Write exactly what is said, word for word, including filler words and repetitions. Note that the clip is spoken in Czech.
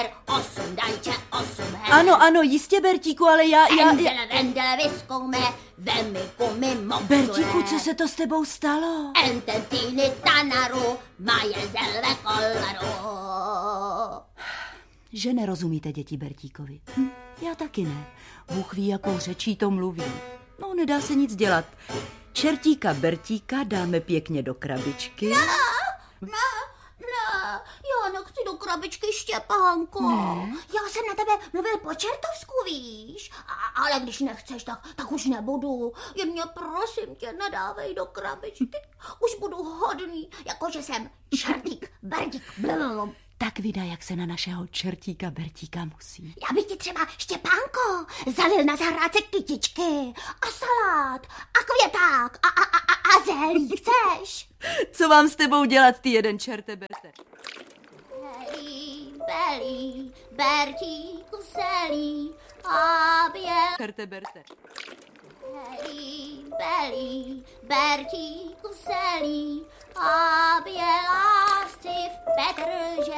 Osm danče, osm her. Ano, ano, jistě, Bertíku, ale já... já, já... Vendele, vendele, vyzkoume, vemi gumy mopsuje. Bertíku, co se to s tebou stalo? Ententýny tanaru, maje zelve kolaru. Že nerozumíte děti Bertíkovi. Hm, já taky ne. Bůh ví, jakou řečí to mluví. No, nedá se nic dělat. Čertíka Bertíka dáme pěkně do krabičky. Ne, ne, ne, já nechci do krabičky, Štěpánko. Ne? Já jsem na tebe mluvil po čertovsku, víš. A, ale když nechceš, tak, tak už nebudu. Jen mě prosím tě, nedávej do krabičky. Už budu hodný, jakože jsem čertík Bertík. Blablabla. Tak vydá, jak se na našeho čertíka Bertíka musí. Já bych ti třeba, Štěpánko, zalil na zahrádce kytičky a salát a květák a, a, a, a, a zelí. Chceš? Co vám s tebou dělat, ty jeden čerte berte? Helí, belí, Bertíku selí a běl. Čerte berte. Helí, belí, Bertíku selí a bělásci v Petržalí.